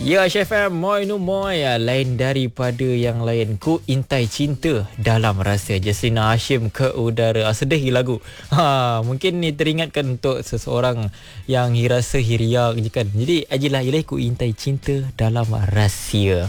Ya, Chef M, moi nu moi, lain daripada yang lain. Ku intai cinta dalam rasa. Jaslina Hashim ke udara. Sedih lagu. Mungkin ni teringatkan untuk seseorang yang rasa hiriak je kan. Jadi ajilah ilahi ku intai cinta dalam rahsia.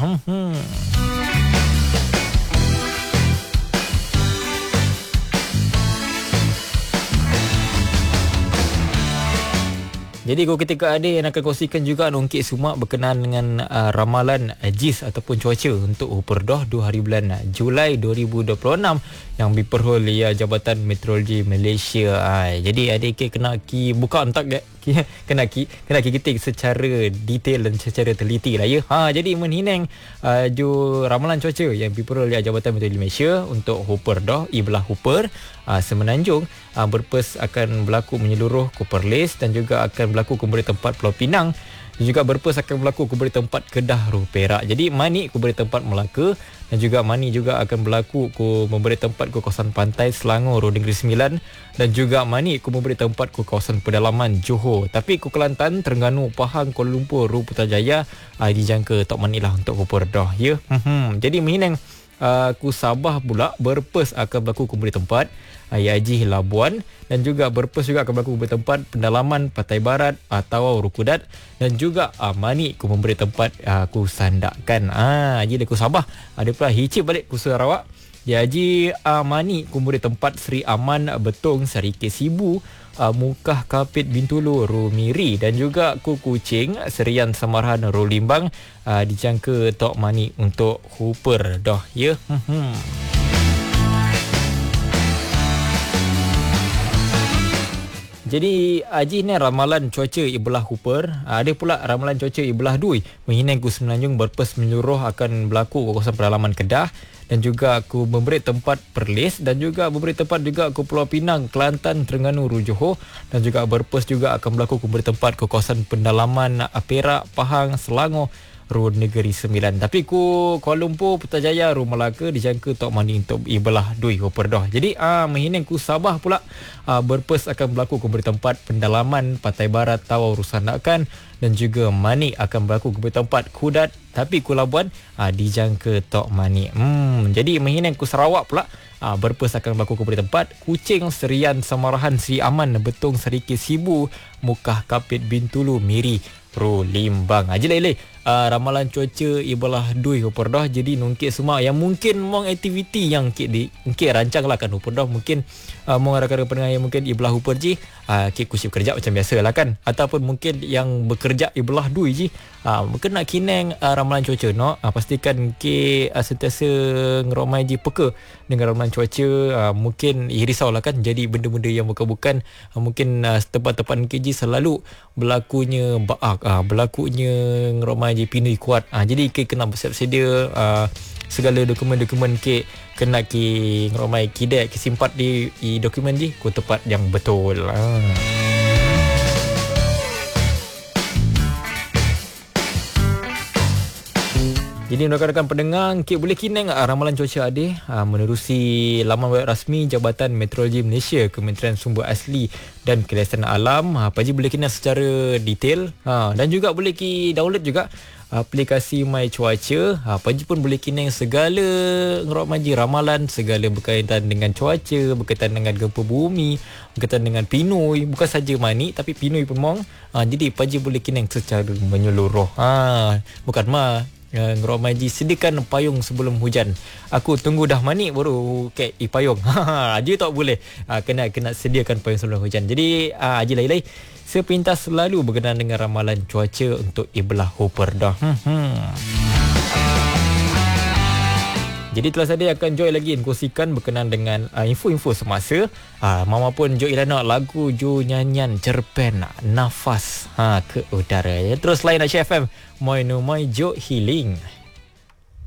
Jadi ketika ada yang akan kongsikan juga Ungkit Sumak berkenaan dengan ramalan JIS ataupun cuaca untuk Perdah 2 hari bulan Julai 2026 yang diperhol oleh Jabatan Meteorologi Malaysia. Jadi adik kena buka entak kena ketik secara detail dan secara teliti lah ya. Jadi menhinang ramalan cuaca yang diperhol oleh Jabatan Meteorologi Malaysia untuk Perdah Ibelah Hooper Semenanjung berpes akan berlaku menyeluruh ke Perlis dan juga akan berlaku ke beberapa tempat Pulau Pinang dan juga berpes akan berlaku ke beberapa tempat Kedah, Perak. Jadi mani ke beberapa tempat Melaka dan juga mani juga akan berlaku ke beberapa tempat ke kawasan pantai Selangor, Negeri Sembilan dan juga mani ke beberapa tempat ke kawasan pedalaman Johor. Tapi ke Kelantan, Terengganu, Pahang, Kuala Lumpur, Putrajaya dijangka tok mani lah untuk Perdah ya. Jadi menhinang ku Sabah pula berpes akan berlaku ke beberapa tempat Haji Labuan dan juga berpes juga akan berlaku ke tempat pendalaman Pantai Barat atau Rukudat dan juga mani ku memberi tempat ku sandakan. Jadi ku Sabah ada pula hicip balik ku Sarawak. Haji mani ku memberi tempat Seri Aman Betong Serikit Sibu Mukah Kapit Bintulu Rumiri dan juga ku Kuching Serian Samarahan Rolimbang dijangka tok mani untuk Hooper dah ya. Jadi Haji ni ramalan cuaca Ibelah Hooper. Ada pula ramalan cuaca Ibelah Dui. Menhinang ku Semenanjung berpes menyeluruh akan berlaku kawasan pedalaman Kedah dan juga ku memberi tempat Perlis dan juga memberi tempat juga ke Pulau Pinang, Kelantan, Terengganu, Johor dan juga berpes juga akan berlaku ku memberi tempat ke kawasan pendalaman Perak, Pahang, Selangor, Negeri Sembilan. Tapi ku Kuala Lumpur, Putrajaya, Melaka dijangka tok mani untuk Ibelah Dui Perdah. Jadi menhinang ku Sabah pula berpes akan berlaku ke beberapa tempat pendalaman Pantai Barat, Tawau, Rusandakan dan juga mani akan berlaku ke beberapa tempat Kudat. Tapi ku Labuan dijangka tok mani. Jadi menhinang ku Sarawak pula berpes akan berlaku ke beberapa tempat Kuching, Serian Samarahan, Seri Aman Betong Serikit Sibu Mukah Kapit Bintulu Miri Limbang. Jelah ramalan cuaca Ibelah Dui Perdah. Jadi Ungkit Sumak yang mungkin mong aktiviti yang Ungkit rancang lah kan Perdah. Mungkin mong rakan-rakan pendengar yang mungkin Ibelah Hooper je Kit kusip kerja macam biasa lah kan. Ataupun mungkin yang bekerja Ibelah Dui je mungkin nak kineng ramalan cuaca pastikan Kit sentiasa ngeromai je peka dengan ramalan cuaca. Mungkin risau lah kan jadi benda-benda yang bukan-bukan mungkin tempat-tempat Kit je selalu berlakunya baak berlakunya ngeromai je pinui kuat. Jadi Kit kena bersiap sedia segala dokumen-dokumen Kit kena Kit ngeromai kidek simpat di dokumen je ke tempat yang betul. Jadi rakan-rakan pendengar, Kit boleh kineng ramalan cuaca ada menerusi laman web rasmi Jabatan Meteorologi Malaysia, Kementerian Sumber Asli dan Kelestarian Alam. Paji boleh kineng secara detail dan juga boleh download juga aplikasi My Cuaca. Paji pun boleh kineng segala ngerok maji ramalan segala berkaitan dengan cuaca, berkaitan dengan gempa bumi, berkaitan dengan pinui, bukan saja mani tapi pinui pun mong. Jadi Paji boleh kineng secara menyeluruh. Bukan ngerok maji sediakan payung sebelum hujan. Aku tunggu dah mani baru payung. Dia tak boleh kena sediakan payung sebelum hujan. Jadi ajilah sepintas selalu berkenaan dengan ramalan cuaca untuk Ibelah Hooper dah. Jadi telah saya akan Joy lagi kongsikan berkenaan dengan info-info semasa. Mama pun Joy Ilana lagu Jo nyanyian cerpen Nafas ke udara. Terus lain Chef FM Moi no Moi Jo Healing.